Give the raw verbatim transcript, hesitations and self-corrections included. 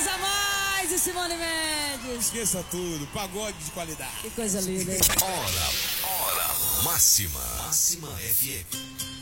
Deus a mais e Simone Mendes. Esqueça tudo, pagode de qualidade. Que coisa linda, hein? Hora, hora máxima. Máxima F M.